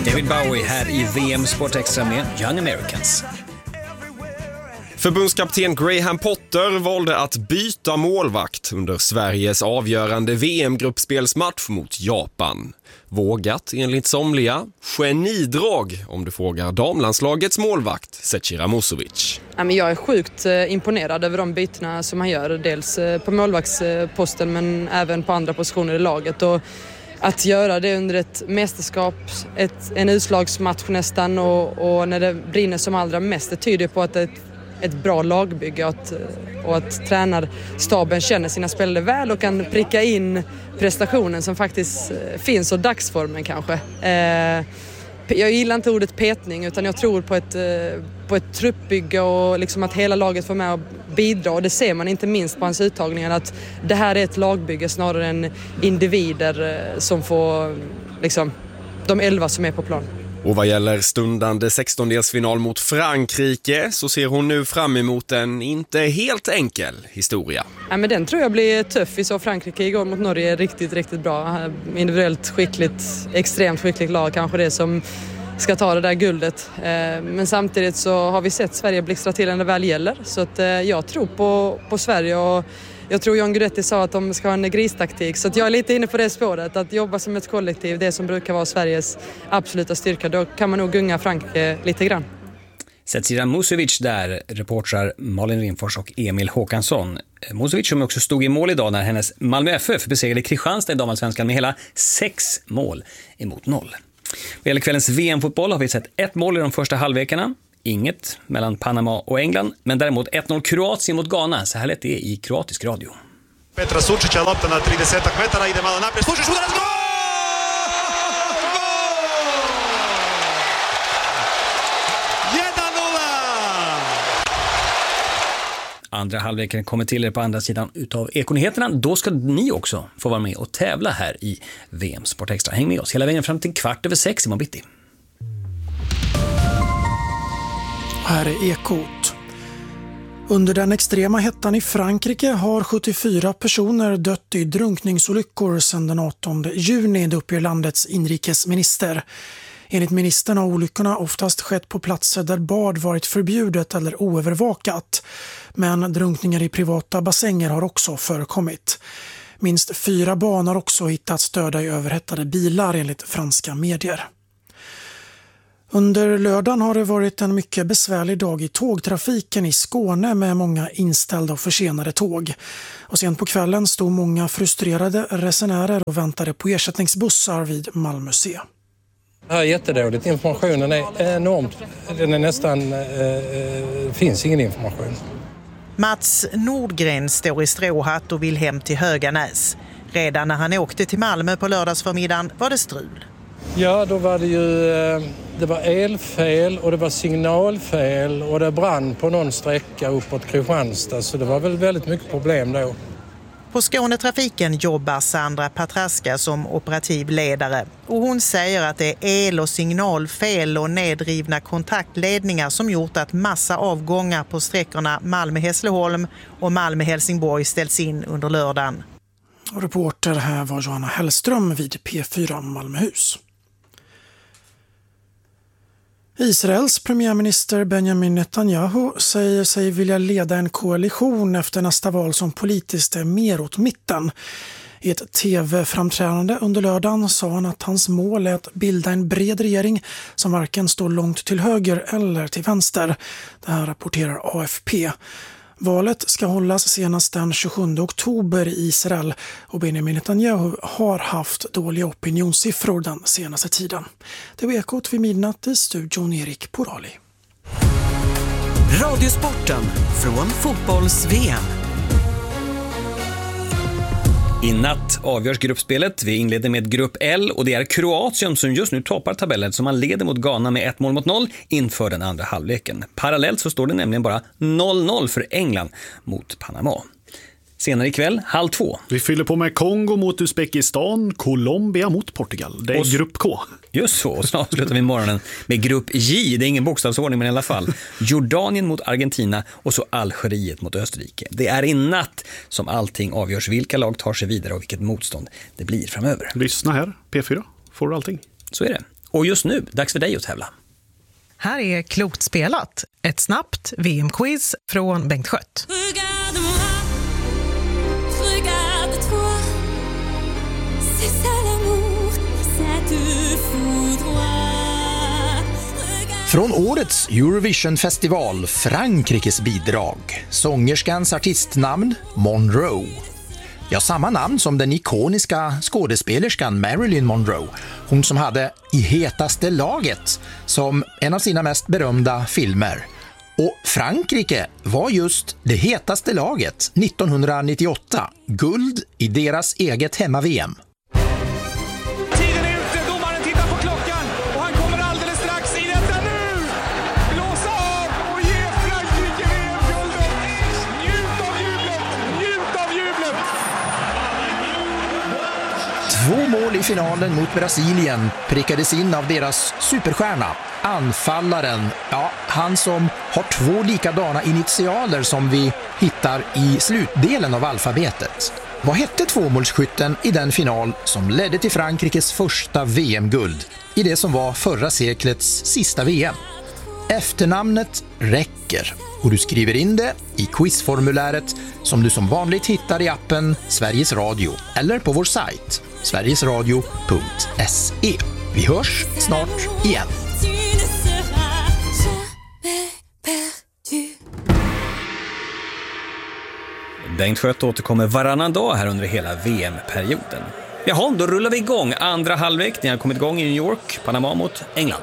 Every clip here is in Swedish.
David Bowie här i VM Sport Extra med Young Americans. Förbundskapten Graham Potter valde att byta målvakt under Sveriges avgörande VM-gruppspelsmatch mot Japan. Vågat enligt somliga, genidrag om du frågar damlandslagets målvakt Zecira Musovic. Jag är sjukt imponerad över de bytena som han gör, dels på målvaktsposten men även på andra positioner i laget. Och att göra det under ett mästerskap, en utslagsmatch nästan och när det brinner som allra mest, det tyder på att det är ett bra lagbygge och att tränarstaben känner sina spelare väl och kan pricka in prestationen som faktiskt finns och dagsformen kanske. Jag gillar inte ordet petning utan jag tror på ett truppbygge och liksom att hela laget får med och bidra, och det ser man inte minst på hans uttagningar att det här är ett lagbygge snarare än individer som får liksom de 11 som är på plan. Och vad gäller stundande 16-delsfinal mot Frankrike så ser hon nu fram emot en inte helt enkel historia. Ja, men den tror jag blir tuff. Vi såg Frankrike igår mot Norge riktigt, riktigt bra. Individuellt skickligt, extremt skickligt lag, kanske det som ska ta det där guldet. Men samtidigt så har vi sett Sverige blixtra till när det väl gäller. Så att jag tror på Sverige, och jag tror John Guidetti sa att de ska ha en gristaktik. Så att jag är lite inne på det spåret. Att jobba som ett kollektiv, det som brukar vara Sveriges absoluta styrka. Då kan man nog gunga Frankrike lite grann. Zecira Musovic där, reportrar Malin Rimfors och Emil Håkansson. Musovic som också stod i mål idag när hennes Malmö FF besegrade Kristianstad i damallsvenskan med hela 6 mål emot 0. Vad gäller kvällens VM-fotboll har vi sett 1 mål i de första halvlekarna. Inget mellan Panama och England, men däremot 1-0 Kroatien mot Ghana. Så här lät det i kroatisk radio. Petra Sučića, lopta na 30 metara, ide malo naprijed, služi udarac, gol! Andra halvleken kommer till er på andra sidan utav Ekonyheterna. Då ska ni också få vara med och tävla här i VM Sport Extra. Häng med oss hela vägen fram till 6:15 imorgon bitti. Här är Ekot. Under den extrema hettan i Frankrike har 74 personer dött i drunkningsolyckor sedan den 18 juni, det uppger landets inrikesminister. Enligt ministern har olyckorna oftast skett på platser där bad varit förbjudet eller oövervakat. Men drunkningar i privata bassänger har också förekommit. Minst 4 barn har också hittats döda i överhettade bilar enligt franska medier. Under lördagen har det varit en mycket besvärlig dag i tågtrafiken i Skåne med många inställda och försenade tåg. Och sen på kvällen stod många frustrerade resenärer och väntade på ersättningsbussar vid Malmö C. Det är jättedåligt. Informationen är enormt. Den är nästan... finns ingen information. Mats Nordgren står i stråhatt och vill hem till Höganäs. Redan när han åkte till Malmö på lördagsförmiddagen var det strul. Ja, då var det ju... Det var elfel och det var signalfel och det brann på någon sträcka uppåt Kristianstad. Så det var väl väldigt mycket problem då. På Skånetrafiken jobbar Sandra Patraska som operativ ledare. Och hon säger att det är el- och signalfel och nedrivna kontaktledningar som gjort att massa avgångar på sträckorna Malmö-Hässleholm och Malmö-Helsingborg ställts in under lördagen. Och reporter här var Johanna Hellström vid P4 Malmöhus. Israels premiärminister Benjamin Netanyahu säger sig vilja leda en koalition efter nästa val som politiskt är mer åt mitten. I ett tv-framträdande under lördagen sa han att hans mål är att bilda en bred regering som varken står långt till höger eller till vänster. Det här rapporterar AFP. Valet ska hållas senast den 27 oktober i Israel och Benjamin Netanyahu har haft dåliga opinionssiffror den senaste tiden. Det var Ekot vid midnatt i studion Erik Porali. Radiosporten från fotbolls-VM. I natt avgörs gruppspelet. Vi inleder med grupp L och det är Kroatien som just nu toppar tabellen som man leder mot Ghana med 1-0 inför den andra halvleken. Parallellt så står det nämligen bara 0-0 för England mot Panama. Senare ikväll, 2:30. Vi fyller på med Kongo mot Uzbekistan, Colombia mot Portugal. Det är grupp K. Just så, och så avslutar vi morgonen med grupp J. Det är ingen bokstavsordning men i alla fall. Jordanien mot Argentina och så Algeriet mot Österrike. Det är i natt som allting avgörs, vilka lag tar sig vidare och vilket motstånd det blir framöver. Lyssna här, P4, får du allting. Så är det. Och just nu, dags för dig att tävla. Här är Klokt spelat, ett snabbt VM-quiz från Bengt Schött. Från årets Eurovision-festival, Frankrikes bidrag, sångerskans artistnamn Monroe. Ja, samma namn som den ikoniska skådespelerskan Marilyn Monroe. Hon som hade I hetaste laget som en av sina mest berömda filmer. Och Frankrike var just det hetaste laget 1998. Guld i deras eget hemma-VM. Tiden är ute, domaren tittar på klockan och han kommer alldeles strax i detta nu. Blåsa av och ge Frankrike VM-guldet. Njut av jublet, njut av jublet. 2 mål i finalen mot Brasilien prickades in av deras superstjärna. Anfallaren, ja, han som har 2 likadana initialer som vi hittar i slutdelen av alfabetet. Vad hette tvåmålsskytten i den final som ledde till Frankrikes första VM-guld i det som var förra seklets sista VM? Efternamnet räcker och du skriver in det i quizformuläret som du som vanligt hittar i appen Sveriges Radio eller på vår sajt sverigesradio.se. Vi hörs snart igen. Bengt Schött återkommer varannan dag här under hela VM-perioden. Jaha, då rullar vi igång. Andra halvlek, ni har kommit igång i New York, Panama mot England.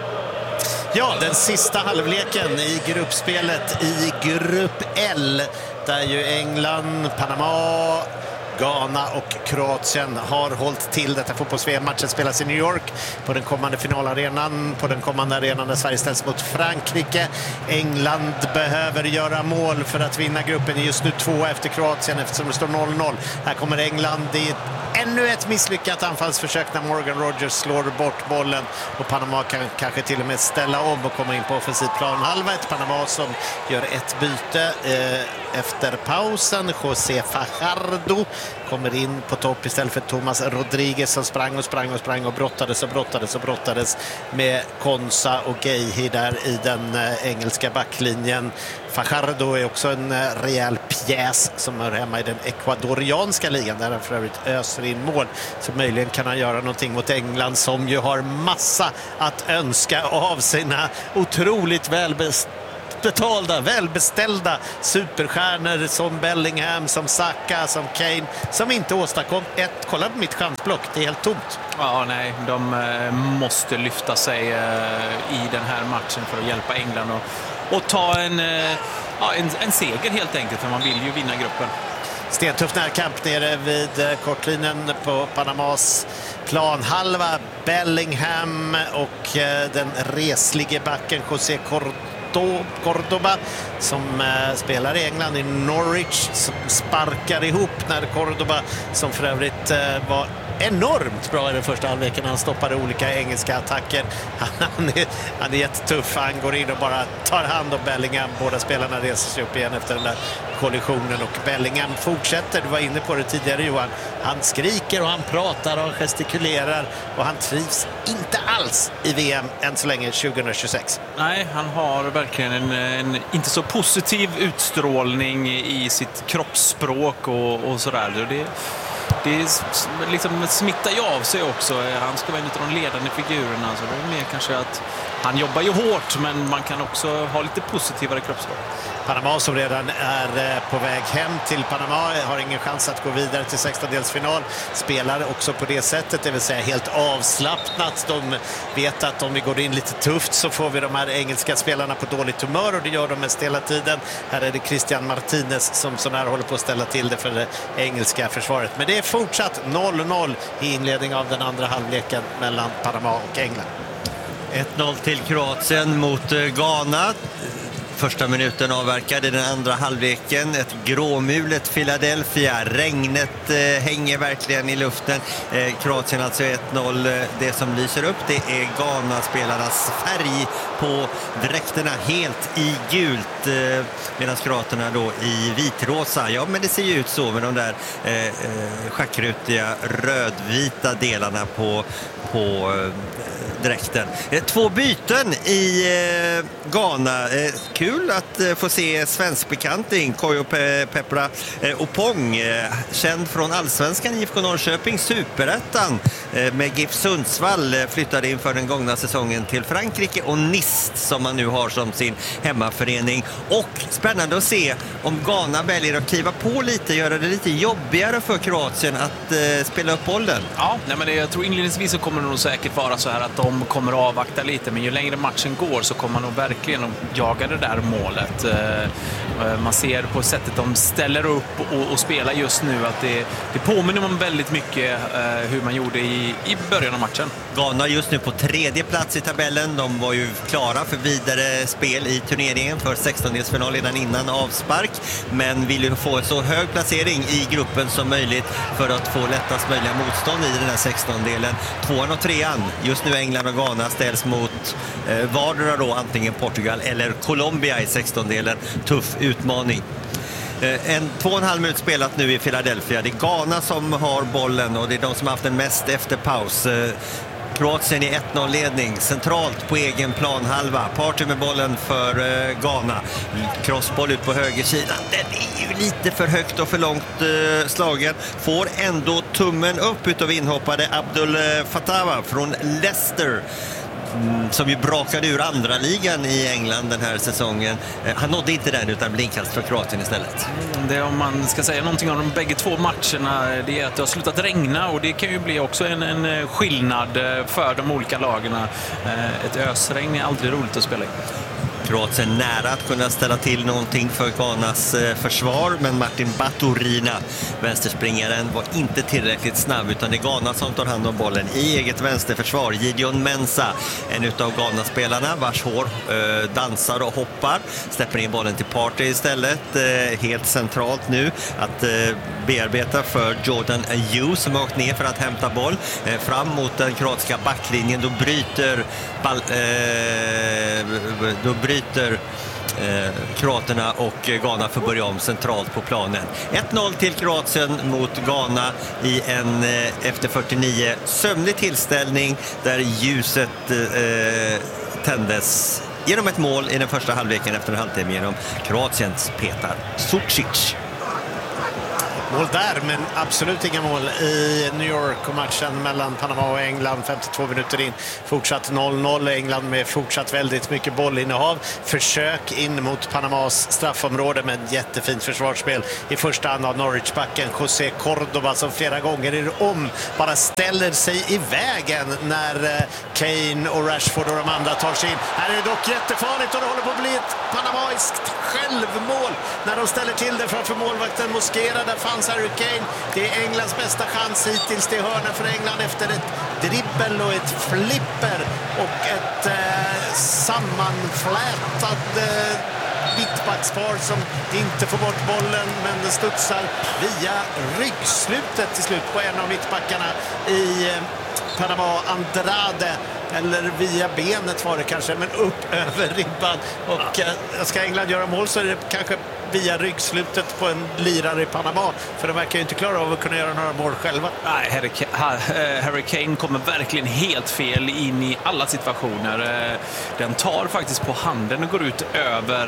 Ja, den sista halvleken i gruppspelet i grupp L, där ju England, Panama, Ghana och Kroatien har hållit till detta fotbolls-VM-matchen spelas i New York på den kommande finalarenan, på den kommande arenan där Sverige ställs mot Frankrike. England behöver göra mål för att vinna gruppen, är just nu 2 efter Kroatien eftersom det står 0-0. Här kommer England i ännu ett misslyckat anfallsförsök när Morgan Rogers slår bort bollen och Panama kan kanske till och med ställa om och komma in på offensiv plan. Halva ett Panama som gör ett byte efter pausen. José Fajardo kommer in på topp istället för Thomas Rodriguez som sprang och brottades med Konsa och Gehi där i den engelska backlinjen. Fajardo är också en rejäl pjäs som hör hemma i den ekvadorianska ligan där han för övrigt öser in mål. Så möjligen kan han göra någonting mot England som ju har massa att önska av sina otroligt välbeställda superstjärnor som Bellingham, som Saka, som Kane, som inte åstadkom ett. Kolla på mitt chansblock, det är helt tomt. Ja, nej, de måste lyfta sig i den här matchen för att hjälpa England och ta en seger helt enkelt, för man vill ju vinna gruppen. Stentuff närkamp nere vid kortlinjen på Panamas planhalva. Bellingham och den reslige backen José Cordoba som spelar i England i Norwich, som sparkar ihop när Cordoba, som för övrigt var enormt bra i den första halvleken. Han stoppade olika engelska attacker. Han är jättetuff. Han går in och bara tar hand om Bellingham. Båda spelarna reser sig upp igen efter den där kollisionen och Bellingham fortsätter. Du var inne på det tidigare, Johan. Han skriker och han pratar och han gestikulerar och han trivs inte alls i VM än så länge 2026. Nej, han har verkligen en inte så positiv utstrålning i sitt kroppsspråk och sådär. Det liksom smittar ju av sig också. Han ska vara en av de ledande figurerna. Så det är mer kanske att han jobbar ju hårt, men man kan också ha lite positivare kroppsspråk. Panama som redan är på väg hem till Panama har ingen chans att gå vidare till 16-delsfinal. Spelar också på det sättet, det vill säga helt avslappnat. De vet att om vi går in lite tufft så får vi de här engelska spelarna på dåligt humör, och det gör de mest hela tiden. Här är det Christian Martinez som sån här håller på att ställa till det för det engelska försvaret. Men det är fortsatt 0-0 i inledning av den andra halvleken mellan Panama och England. 1-0 till Kroatien mot Ghana. Första minuten avverkade i den andra halvleken. Ett gråmulet Philadelphia. Regnet hänger verkligen i luften. Kroatien alltså 1-0. Det som lyser upp, det är Ghana-spelarnas färg på dräkterna, helt i gult. Medan kroaterna då i vitrosa. Ja, men det ser ju ut så med de där dräkten. 2 byten i Ghana. Kul att få se svensk bekanting. Koyo Pepra Opong, känd från Allsvenskan, IFK Norrköping, Superettan med GIF Sundsvall, flyttade inför den gångna säsongen till Frankrike och Nice som man nu har som sin hemmaförening. Och spännande att se om Ghana väljer att kliva på lite, göra det lite jobbigare för Kroatien att spela upp bollen. Ja, men jag tror inledningsvis så kommer det nog säkert vara så här att de kommer att avvakta lite, men ju längre matchen går så kommer man nog verkligen att jaga det där målet. Man ser på sättet de ställer upp och spelar just nu att det påminner om väldigt mycket hur man gjorde i början av matchen. Ghana just nu på 3:e plats i tabellen. De var ju klara för vidare spel i turneringen för 16-delsfinal redan innan avspark, men vill ju få en så hög placering i gruppen som möjligt för att få lättast möjliga motstånd i den här 16-delen. 2:an och 3:an, just nu England och Ghana, ställs mot vardera då antingen Portugal eller Colombia i 16-delen. Tuff utmaning. 2,5 minut spelat nu i Philadelphia. Det är Ghana som har bollen och det är de som har haft den mest efter paus. Kroatien i 1-0-ledning, centralt på egen planhalva. Partey med bollen för Ghana. Crossboll ut på högersidan. Den är ju lite för högt och för långt slagen. Får ändå tummen upp utav inhoppade Abdul Fatava från Leicester. Som ju brakade ur andra ligan i England den här säsongen. Han nådde inte den utan blinkast för Kroatien istället. Det, om man ska säga någonting om de bägge 2 matcherna, det är att det har slutat regna och det kan ju bli också en skillnad för de olika lagen. Ett ösregn är aldrig roligt att spela i. Kroatien nära att kunna ställa till någonting för Ghanas försvar, men Martin Baturina, vänsterspringaren, var inte tillräckligt snabb, utan det är Ghana som tar hand om bollen i eget vänsterförsvar. Gideon Mensah, en utav Ghana-spelarna vars hår dansar och hoppar, släpper in bollen till Partey istället. Helt centralt nu att bearbeta för Jordan Ayew som har åkt ner för att hämta boll fram mot den kroatiska backlinjen. Då bryter kroaterna och Ghana får börja om centralt på planen. 1-0 till Kroatien mot Ghana i en efter 49 sömnig tillställning där ljuset tändes genom ett mål i den första halvleken efter en halvtimme genom Kroatiens Petar Sucic. Mål där, men absolut inga mål i New York och matchen mellan Panama och England 52 minuter in. Fortsatt 0-0, England med fortsatt väldigt mycket bollinnehav. Försök in mot Panamas straffområde med ett jättefint försvarsspel i första hand av Norwich-backen José Córdoba som flera gånger bara ställer sig i vägen när Kane och Rashford och de andra tar sig in. Här är det dock jättefarligt och det håller på att bli ett panamaiskt självmål när de ställer till det framför målvakten Mosquera. Där fanns Harry Kane. Det är Englands bästa chans hittills. Det är hörna för England efter ett dribbel och ett flipper och ett sammanflätat mittbackspar som inte får bort bollen, men den studsar via ryggslutet till slut på en av mittbackarna i Panama, Andrade, eller via benet var det kanske, men upp över ribban. Och ska England göra mål så är det kanske via ryggslutet på en lirare i Panama, för de verkar ju inte klara av att kunna göra några mål själva. Nej, Harry Kane kommer verkligen helt fel in i alla situationer. Den tar faktiskt på handen och går ut över...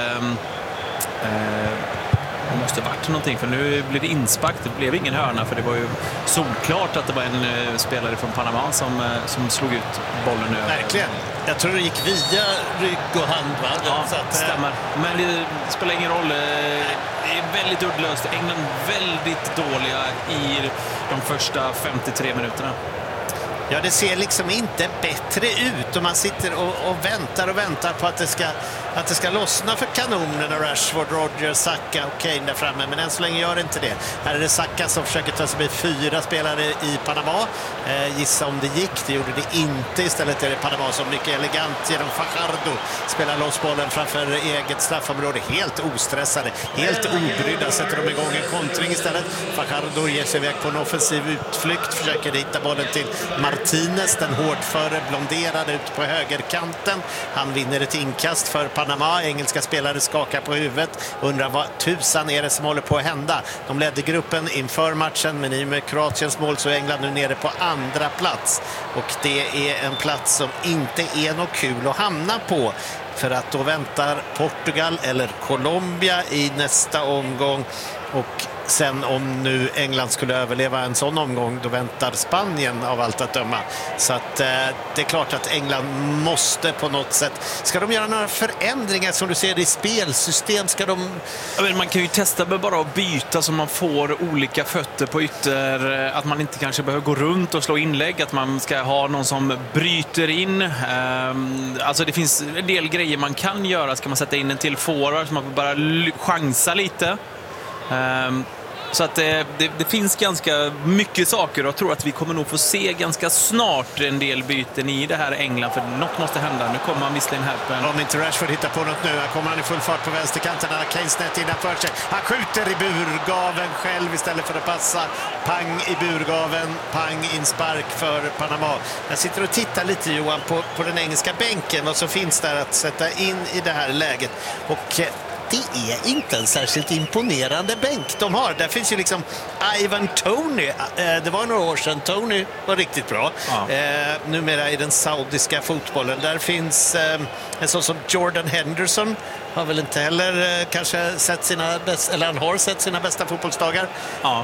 Det måste varit någonting, för nu blir det inspark. Det blev ingen hörna, för det var ju solklart att det var en spelare från Panama som slog ut bollen över. Verkligen. Jag tror det gick via rygg och hand. Va? Ja, så att, stämmer. Men det spelar ingen roll. Det är väldigt uddlöst. England väldigt dåliga i de första 53 minuterna. Ja, det ser liksom inte bättre ut och man sitter och väntar på att det ska lossna för kanonerna. Rashford, Rodgers, Saka och Kane där framme, men än så länge gör det inte det. Här är det Saka som försöker ta sig förbi 4 spelare i Panama. Gissa om det gick, det gjorde det inte. Istället är det Panama som mycket elegant genom Fajardo spelar loss bollen framför eget straffområde. Helt ostressade, helt obrydda, sätter de igång en kontring istället. Fajardo ger sig iväg på en offensiv utflykt, försöker hitta bollen till Martinez, den hårdföre blonderade ut på högerkanten. Han vinner ett inkast för Panama. Engelska spelare skakar på huvudet. Undrar vad tusan är det som håller på att hända. De ledde gruppen inför matchen, men i och med Kroatiens mål så är England nu nere på andra plats. Och det är en plats som inte är något kul att hamna på. För att då väntar Portugal eller Colombia i nästa omgång. Och sen om nu England skulle överleva en sån omgång, då väntar Spanien av allt att döma. Så att det är klart att England måste på något sätt. Ska de göra några förändringar som du ser i spelsystem? Ska de... Man kan ju testa med bara att byta så man får olika fötter på ytter. Att man inte kanske behöver gå runt och slå inlägg. Att man ska ha någon som bryter in. Alltså det finns en del grejer man kan göra. Ska man sätta in en till forward så man får bara chansa lite. Så att det finns ganska mycket saker och jag tror att vi kommer nog få se ganska snart en del byten i det här England, för något måste hända. Nu kommer han visserligen här på en... Om inte Rashford hittar på något nu, här kommer han i full fart på vänsterkanten. Han har Kanes nät innanför sig. Han skjuter i burgaven själv istället för att passa. Pang i burgaven, pang inspark för Panama. Jag sitter och tittar lite, Johan, på den engelska bänken, vad som finns där att sätta in i det här läget. Och det är inte en särskilt imponerande bänk de har. Där finns ju liksom Ivan Toney. Det var några år sedan. Toney var riktigt bra. Ja. Numera i den saudiska fotbollen. Där finns en sån som Jordan Henderson. Har väl inte heller kanske sett sina bästa, eller han har sett sina bästa fotbollsdagar. Ja.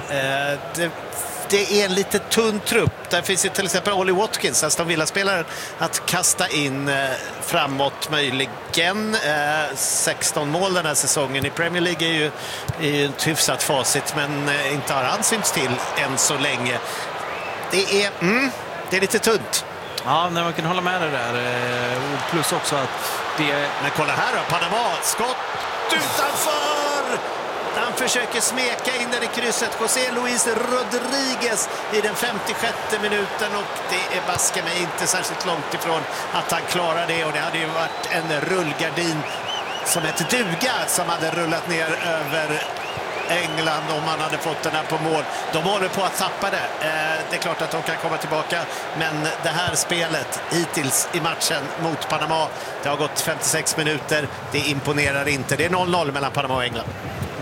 Det är en lite tunn trupp. Där finns ju till exempel Ollie Watkins, Aston Villa-spelaren, att kasta in framåt möjligen. 16 mål den här säsongen. I Premier League är ju ett hyfsat facit, men inte har han synts till än så länge. Det är lite tunt. Ja, när man kan hålla med det där. Plus också att det... Men kolla här då, Panama, skott utanför! Han försöker smeka in där i krysset. José Luis Rodriguez i den 56 minuten, och det är baske mig inte särskilt långt ifrån att han klarar det. Och det hade ju varit en rullgardin som ett duga som hade rullat ner över England om man hade fått den här på mål. De håller på att tappa det. Det är klart att de kan komma tillbaka, men det här spelet hittills i matchen mot Panama, det har gått 56 minuter. Det imponerar inte. Det är 0-0 mellan Panama och England.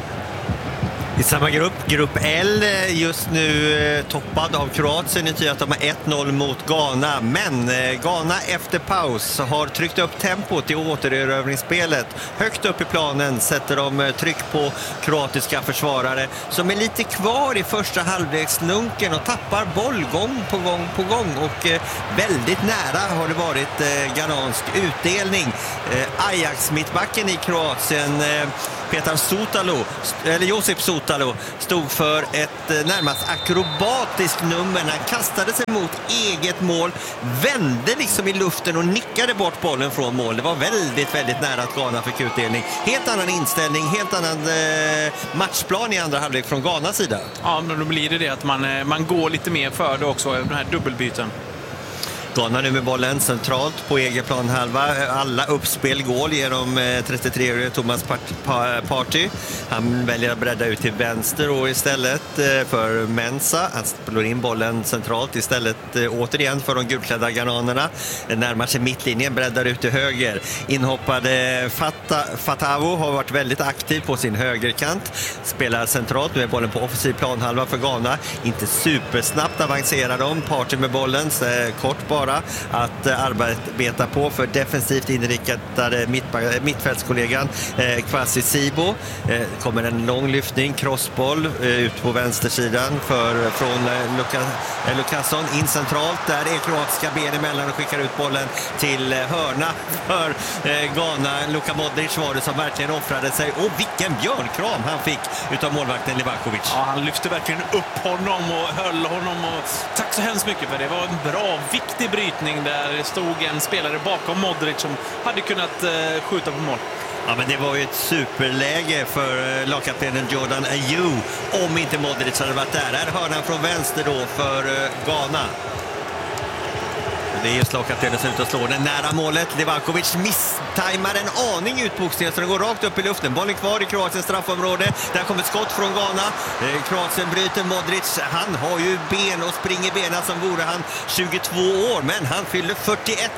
I samma grupp L, just nu toppad av Kroatien. Det betyder att de har 1-0 mot Ghana. Men Ghana efter paus har tryckt upp tempot i återerövringsspelet. Högt upp i planen sätter de tryck på kroatiska försvarare som är lite kvar i första halvlekslunken och tappar boll gång på gång. Och väldigt nära har det varit ghanansk utdelning. Ajax-mittbacken i Kroatien, Petar Sotalo, eller Josip Sotalo, stod för ett närmast akrobatiskt nummer när han kastade sig mot eget mål, vände liksom i luften och nickade bort bollen från mål. Det var väldigt, väldigt nära att Ghana fick utdelning. Helt annan inställning, helt annan matchplan i andra halvlek från Ghanas sida. Ja, men då blir det att man går lite mer för det också, den här dubbelbyten. Ghana nu med bollen centralt på egen planhalva. Alla uppspel går genom 33-årige Thomas Partey. Han väljer att bredda ut till vänster och istället för Mensah. Han slår in bollen centralt istället återigen för de gulklädda ghananerna. Närmar sig mittlinjen, breddar ut till höger. Inhoppade Fatavo har varit väldigt aktiv på sin högerkant. Spelar centralt med bollen på offensiv planhalva för Ghana. Inte supersnabbt avancerar de. Partey med bollen, kort bara att arbeta på för defensivt inriktade mittfältskollegan Kwasi Sibo. Kommer en lång lyftning, crossboll ut på vänstersidan från Lukasson in centralt. Där är kroatiska ben emellan och skickar ut bollen till hörna för Ghana. Luka Modric var det som verkligen offrade sig, och vilken björnkram han fick utav målvakten Livakovic. Ja, han lyfte verkligen upp honom och höll honom, och tack så hemskt mycket för det. Var en bra, viktig brytning där det stod en spelare bakom Modric som hade kunnat skjuta på mål. Ja, men det var ju ett superläge för lagkaptenen Jordan Ayew om inte Modric hade varit där. Här hör han från vänster då för Ghana. Det är just lagkaptenen som ut och slår den nära målet. Livakovic misstajmar en aning utboxningen så den går rakt upp i luften. Bollen kvar i Kroatiens straffområde. Där kommer ett skott från Ghana. Kroatien bryter Modric. Han har ju ben och springer benen som vore han 22 år. Men han fyller 41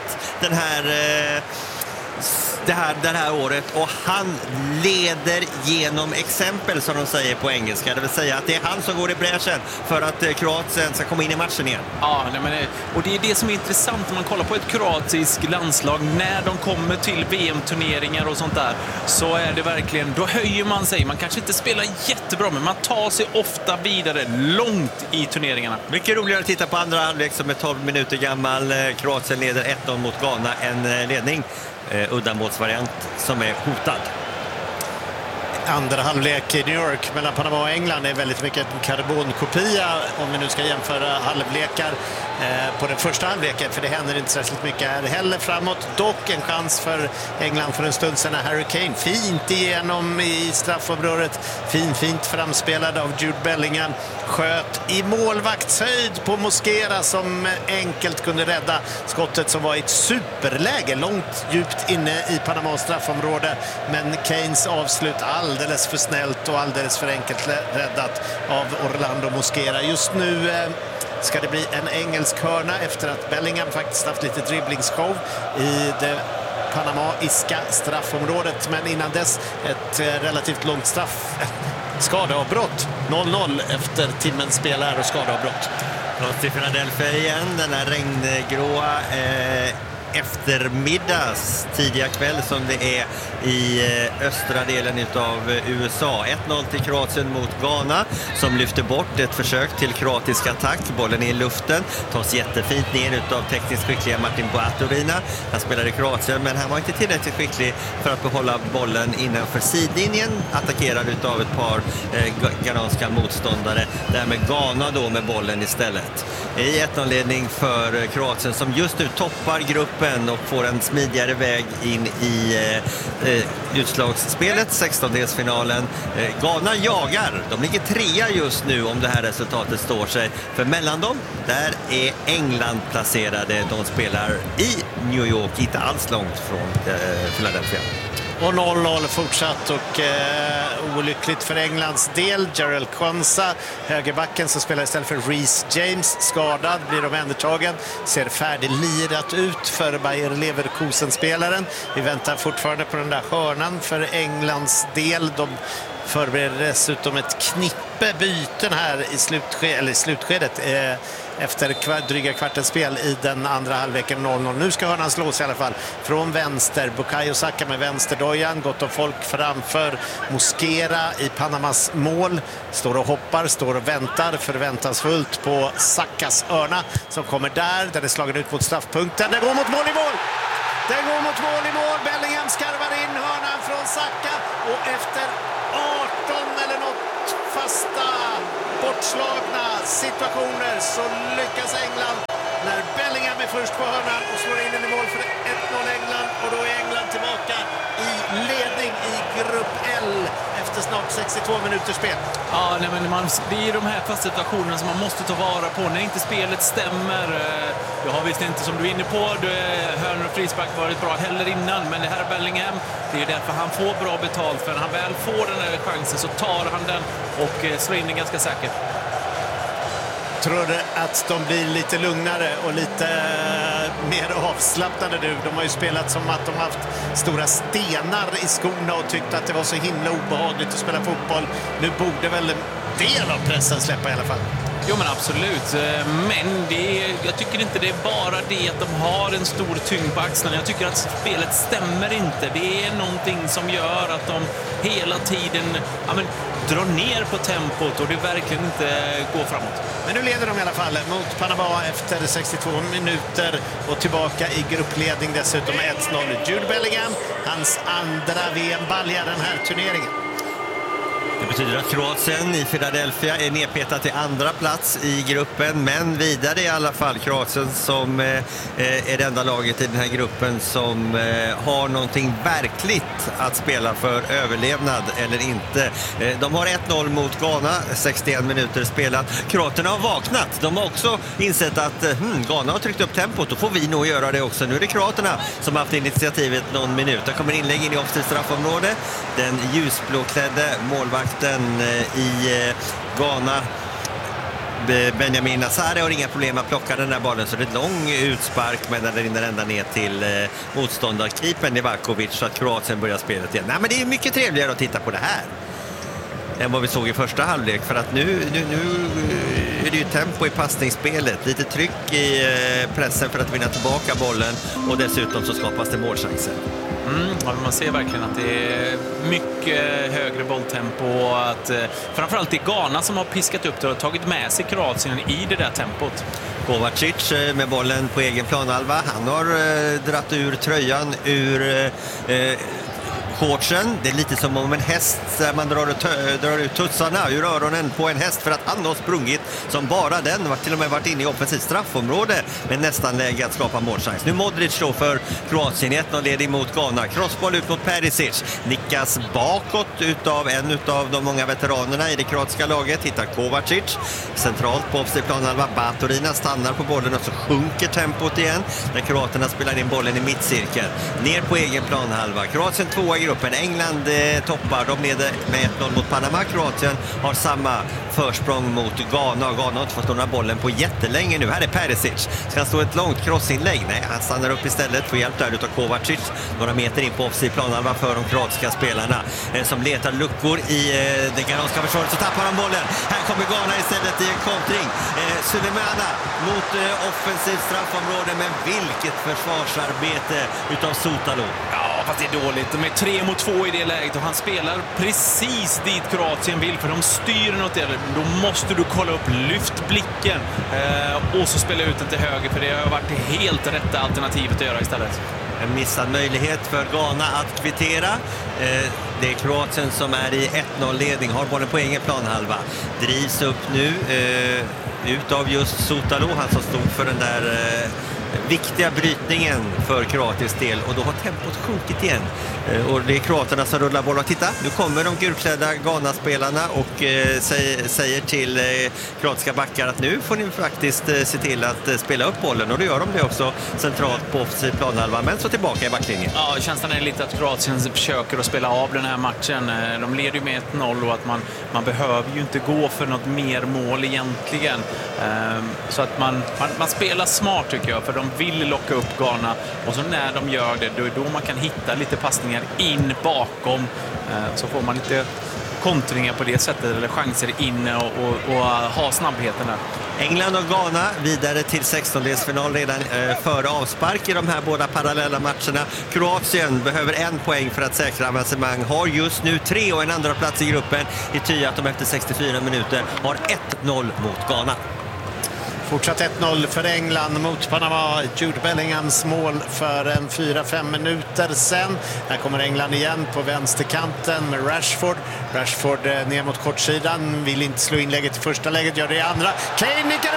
det här året och han leder genom exempel som de säger på engelska. Det vill säga att det är han som går i bräschen för att Kroatien ska komma in i matchen igen. Ja, och det är det som är intressant när man kollar på ett kroatiskt landslag när de kommer till VM-turneringar och sånt där, så är det verkligen, då höjer man sig. Man kanske inte spelar jättebra, men man tar sig ofta vidare långt i turneringarna. Mycket roligare att titta på andra halvlek som är 12 minuter gammal. Kroatien leder 1-0 mot Ghana, en ledning. Uddamålsvariant som är hotad. Andra halvlek i New York mellan Panama och England är väldigt mycket en karbonkopia om vi nu ska jämföra halvlekar på den första halvleken, för det händer inte särskilt mycket här heller framåt. Dock en chans för England för en stund sedan när Harry Kane fint igenom i straffområdet, fint framspelad av Jude Bellingham, sköt i målvaktshöjd på Mosquera som enkelt kunde rädda skottet som var i ett superläge långt djupt inne i Panamas straffområde, men Kanes avslut alldeles för snällt och alldeles för enkelt räddat av Orlando Mosquera. Just nu ska det bli en engelsk hörna efter att Bellingham faktiskt haft lite dribblingsshow i det panamaiska straffområdet, men innan dess ett relativt långt skadeavbrott. 0-0 efter timmens spel här och skadeavbrott. Till Philadelphia igen, den här regngråa eftermiddags tidiga kväll som det är i östra delen av USA. 1-0 till Kroatien mot Ghana som lyfter bort ett försök till kroatisk attack. Bollen är i luften, tas jättefint ner av tekniskt skickliga Martin Buatorina. Han spelade i Kroatien, men han var inte tillräckligt skicklig för att behålla bollen innanför sidlinjen. Attackerad av ett par ghananska motståndare. Därmed Ghana då med bollen istället. I 1-0-ledning för Kroatien som just nu toppar gruppen och får en smidigare väg in i utslagsspelet, 16-delsfinalen. Ghana jagar. De ligger 3 just nu om det här resultatet står sig. För mellan dem, där är England placerade. De spelar i New York, inte alls långt från Philadelphia. Och 0-0 fortsatt och olyckligt för Englands del. Jarell Quansah, högerbacken som spelar istället för Reece James, skadad, blir omhändertagen. Ser färdiglirat ut för Bayer Leverkusen-spelaren. Vi väntar fortfarande på den där hörnan för Englands del. De förbereder dessutom ett knippe byten här i slutskedet efter dryga kvartens spel i den andra halvleken 0-0. Nu ska hörnan slås i alla fall från vänster. Bukayo Saka med vänsterdojan, gott om folk framför Mosquera i Panamas mål. Står och hoppar, står och väntar förväntansfullt på Sakas hörna som kommer där. Den är slagen ut mot straffpunkten. Den går mot mål i mål! Den går mot mål i mål. Bellingham skarvar in hörnan från Saka och efter 18 eller något fasta bortslagna situationer så lyckas England när Bellingham är först på hörnan och slår in den i mål för 1-0 England, och då är England tillbaka i ledning i grupp L efter snart 62 minuters spel. Ja, nej, men det är de här fasta situationerna som man måste ta vara på när inte spelet stämmer. Jag har visst inte, som du är inne på, hörnor och frispark varit bra heller innan, men det här är Bellingham. Det är därför han får bra betalt, för när han väl får den här chansen så tar han den och slår in den ganska säkert. Tror du att de blir lite lugnare och lite mer avslappnade nu? De har ju spelat som att de haft stora stenar i skorna och tyckt att det var så himla obehagligt att spela fotboll. Nu borde väl en del av pressen släppa i alla fall. Jo, men absolut. Men jag tycker inte det är bara det att de har en stor tyngd på axlarna. Jag tycker att spelet stämmer inte. Det är någonting som gör att de hela tiden drar ner på tempot och det verkligen inte går framåt. Men nu leder de i alla fall mot Panama efter 62 minuter och tillbaka i gruppledning dessutom med 1-0. Jude Bellingham, hans andra VM-balja den här turneringen. Det betyder att Kroatien i Philadelphia är nedpetad till andra plats i gruppen, men vidare i alla fall. Kroatien som är det enda laget i den här gruppen som har någonting verkligt att spela för överlevnad eller inte. De har 1-0 mot Ghana, 61 minuter spelat. Kroaterna har vaknat. De har också insett att Ghana har tryckt upp tempot, då får vi nog göra det också. Nu är det Kroaterna som har haft initiativet någon minut. Det kommer inlägg in i offensivt straffområde. Den ljusblåklädde målvakten i Ghana, Benjamin Nassare, har inga problem att plocka den där bollen, så det är ett lång utspark, men den rinner ända ner till motståndarkeepern Livakovic, så att Kroatien börjar spelet igen. Nej, men det är mycket trevligare att titta på det här än vad vi såg i första halvlek, för att nu är det ju tempo i passningsspelet, lite tryck i pressen för att vinna tillbaka bollen, och dessutom så skapas det målchanser. Ja, man ser verkligen att det är mycket högre bolltempo, att framförallt det är Ghana som har piskat upp det och tagit med sig Kroatien i det där tempot. Kovacic med bollen på egen planhalva. Han har dratt ur tröjan ur shortsen. Det är lite som om en häst, man drar ut tussarna ur öronen på en häst för att han har sprungit som bara den. Har till och med varit inne i offensivt straffområde, men nästan läge att skapa målchans. Nu Modric då för Kroatien, 1-0 mot Ghana. Crossboll ut mot Perisic. Nickas bakåt utav en av de många veteranerna i det kroatiska laget. Hittar Kovacic centralt på offensiv planhalva. Baturina stannar på bollen och så sjunker tempot igen när kroaterna spelar in bollen i mittcirkeln. Ner på egen planhalva. Kroatien 2 i gruppen. England toppar. De leder med 1-0 mot Panama. Kroatien har samma försprång mot Ghana. Ghana har inte fått några bollen på jättelänge nu. Här är Perisic. Ska han stå ett långt crossinlägg? Nej, han stannar upp istället. Får hjälp där utav Kovacic. Några meter in på offensiv planhalva för de kroatiska spelarna som letar luckor i det ghananska försvaret. Så tappar han bollen. Här kommer Ghana istället i en kontring. Sulemana mot offensiv straffområde, men vilket försvarsarbete utav Sotalo. Ja, fast det är dåligt. De är 3 mot 2 i det läget och han spelar precis dit Kroatien vill, för de styr något där. Då måste du kolla upp, lyft blicken och så spela ut den till höger, för det har varit det helt rätta alternativet att göra istället. En missad möjlighet för Ghana att kvittera. Det är Kroatien som är i 1-0-ledning, har bollen på egen planhalva. Drivs upp nu utav just Sotalo, han som stod för den där viktiga brytningen för kroatisk del, och då har tempot sjunkit igen. Och det är kroaterna som rullar bollen. Titta, nu kommer de gulklädda Ghana-spelarna och säger till kroatiska backar att nu får ni faktiskt se till att spela upp bollen, och då gör de det också centralt på offensiv planhalva, men så tillbaka i backlinjen. Ja, känslan är lite att Kroatien försöker att spela av den här matchen. De leder ju med 1-0 och att man behöver ju inte gå för något mer mål egentligen. Så att man spelar smart, tycker jag, för de vill locka upp Ghana, och så när de gör det, då är då man kan hitta lite passningar in bakom, så får man lite kontringar på det sättet, eller chanser inne och ha snabbheten där. England och Ghana vidare till 16-delsfinal redan före avspark i de här båda parallella matcherna. Kroatien behöver 1 poäng för att säkra avancemang, har just nu 3 och en andra plats i gruppen, i ty att de efter 64 minuter har 1-0 mot Ghana. Fortsatt 1-0 för England mot Panama. Jude Bellinghams mål för en 4-5 minuter sen. Här kommer England igen på vänsterkanten med Rashford. Rashford ner mot kortsidan. Vill inte slå inlägget i första läget, gör det i andra. Kane nickar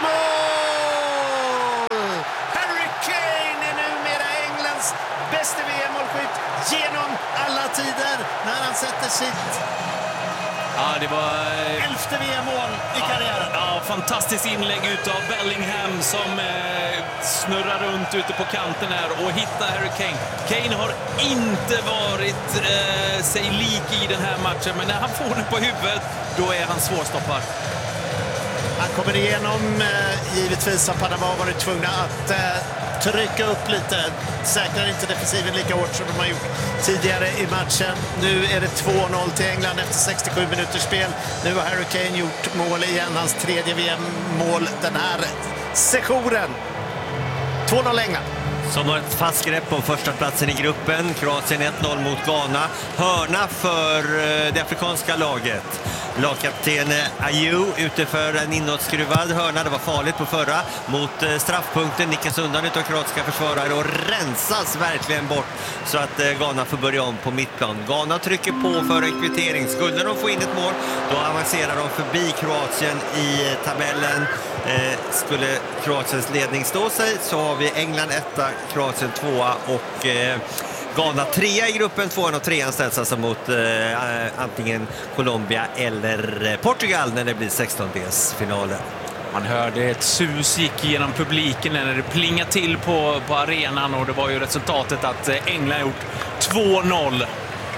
mål! Harry Kane är numera Englands bästa VM-målskytt genom alla tider när han sätter sitt... Ja, det var 11:e VM-mål i karriären. Ja, fantastiskt inlägg utav Bellingham som snurrar runt ute på kanten här och hittar Harry Kane. Kane har inte varit sig lik i den här matchen, men när han får den på huvudet, då är han svårstoppad. Han kommer igenom, givetvis har Panama varit tvungna att trycka upp lite. Säkrar inte defensiven lika hårt som de har gjort tidigare i matchen. Nu är det 2-0 till England efter 67 minuters spel. Nu har Harry Kane gjort mål igen, hans 3:e VM-mål den här sessionen. 2-0 England. Som har ett fast grepp om första platsen i gruppen. Kroatien 1-0 mot Ghana. Hörna för det afrikanska laget. Lagkapten Ayew ute för en inåtskruvad hörna. Det var farligt på förra mot straffpunkten. Nickas undan utav kroatiska försvarare och rensas verkligen bort så att Ghana får börja om på mittplan. Ghana trycker på för en kvittering. Skulle de få in ett mål, då avancerar de förbi Kroatien i tabellen. Skulle Kroatiens ledning stå sig så har vi England 1, Kroatien 2 och Ghana 3 i gruppen. 2 och 3 ställs alltså mot antingen Colombia eller Portugal när det blir 16-delsfinaler. Man hörde ett sus gick genom publiken när det plingade till på arenan och det var ju resultatet att England gjort 2-0.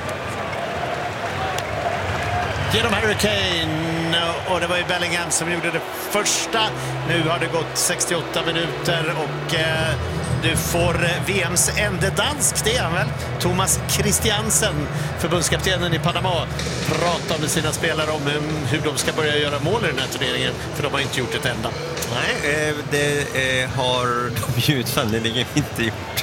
Genom Harry Kane, och det var ju Bellingham som gjorde det första. Nu har det gått 68 minuter och du får VMs enda dansk, det är han väl? Thomas Christiansen, förbundskaptenen i Panama, pratar med sina spelare om hur de ska börja göra mål i den här turneringen, för de har inte gjort ett enda. Nej, det har de ju sannolikt inte gjort.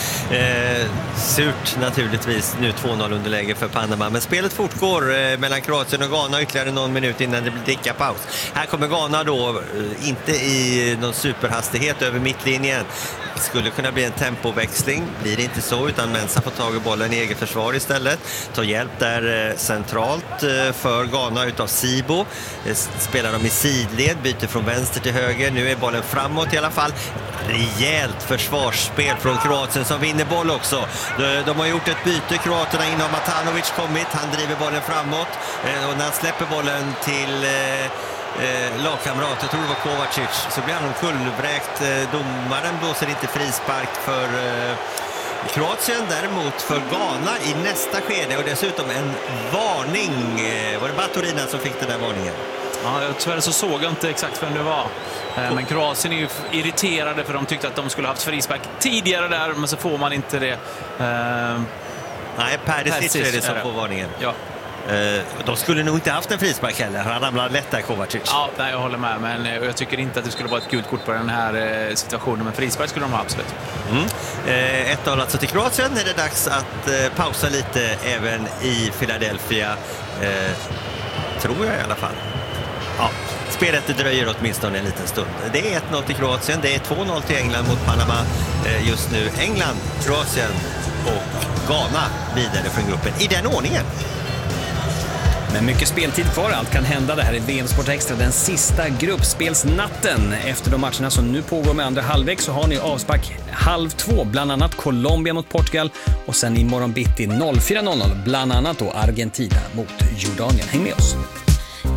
Surt naturligtvis, nu 2-0 underläge för Panama, men spelet fortgår mellan Kroatien och Ghana ytterligare någon minut innan det blir drickapaus. Här kommer Ghana då, inte i någon superhastighet över mittlinjen. Det skulle kunna bli en tempoväxling, blir det inte så, utan Mensah får tag i bollen i eget försvar istället. Tar hjälp där centralt för Ghana utav Sibo. Spelar de i sidled, byter från vänster till höger. Nu är bollen framåt i alla fall. Rejält försvarsspel från Kroatien som vinner boll också. De har gjort ett byte, kroaterna, in har Matanovic kommit. Han driver bollen framåt och när han släpper bollen till lagkamrat, jag tror det var Kovacic, så blir han omkullvräkt. Domaren blåser inte frispark för Kroatien, däremot för Ghana i nästa skede, och dessutom en varning. Var det Baturina som fick den där varningen? Ja, tyvärr så såg jag inte exakt vem det var. Men Kroatien är ju irriterade för de tyckte att de skulle haft frispark tidigare där, men så får man inte det. Nej, Perisic är det som får varningen. Ja. De skulle nog inte haft en frispark heller. Han ramlar lätt där, Kovacic. Ja, nej, jag håller med. Men jag tycker inte att det skulle vara ett gult kort på den här situationen. Men frispark skulle de ha, absolut. 1-0 alltså till Kroatien. Är det dags att pausa lite även i Philadelphia. Tror jag i alla fall. Ja, spelet dröjer åtminstone en liten stund. Det är 1-0 till Kroatien. Det är 2-0 till England mot Panama. Just nu England, Kroatien och Ghana vidare från gruppen i den ordningen. Men mycket speltid kvar, allt kan hända. Det här är VM Sport Extra, den sista gruppspelsnatten. Efter de matcherna som nu pågår med andra halvlek så har ni avspark 1:30, bland annat Colombia mot Portugal, och sen imorgon bitti 04:00 bland annat då Argentina mot Jordanien. Häng med oss!